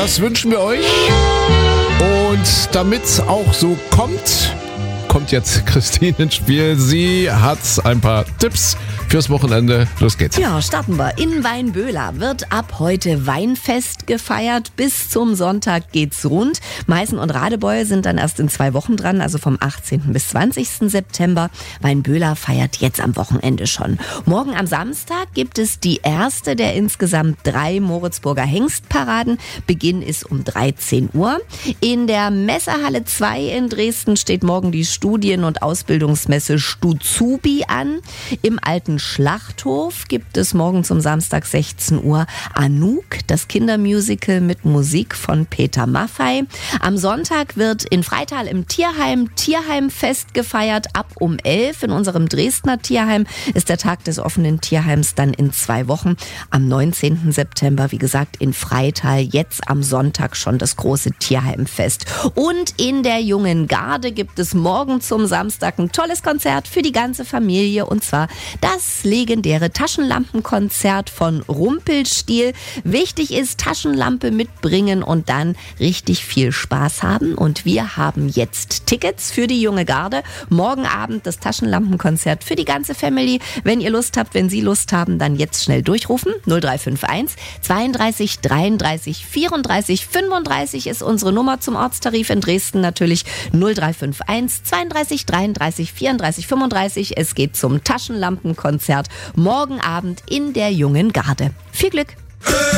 Das wünschen wir euch. Und damit auch so kommt jetzt Christine ins Spiel. Sie hat ein paar Tipps fürs Wochenende. Los geht's. Ja, starten wir. In Weinböhler wird ab heute Weinfest gefeiert. Bis zum Sonntag geht's rund. Meißen und Radebeul sind dann erst in 2 Wochen dran, also vom 18. bis 20. September. Weinböhler feiert jetzt am Wochenende schon. Morgen am Samstag gibt es die erste der insgesamt 3 Moritzburger Hengstparaden. Beginn ist um 13 Uhr. In der Messehalle 2 in Dresden steht morgen die Studien- und Ausbildungsmesse Stuzubi an. Im alten Schlachthof gibt es morgen zum Samstag 16 Uhr Anouk, das Kindermusical mit Musik von Peter Maffay. Am Sonntag wird in Freital im Tierheimfest gefeiert. Ab um 11 in unserem Dresdner Tierheim ist der Tag des offenen Tierheims dann in 2 Wochen. Am 19. September, wie gesagt, in Freital. Jetzt am Sonntag schon das große Tierheimfest. Und in der Jungen Garde gibt es morgen zum Samstag ein tolles Konzert für die ganze Familie, und zwar das legendäre Taschenlampenkonzert von Rumpelstiel. Wichtig ist, Taschenlampe mitbringen und dann richtig viel Spaß haben. Und wir haben jetzt Tickets für die Junge Garde. Morgen Abend das Taschenlampenkonzert für die ganze Family. Wenn ihr Lust habt, wenn Sie Lust haben, dann jetzt schnell durchrufen. 0351 32 33 34 35 ist unsere Nummer zum Ortstarif in Dresden natürlich. 0351 32 33 34 35. Es geht zum Taschenlampenkonzert morgen Abend in der Jungen Garde. Viel Glück!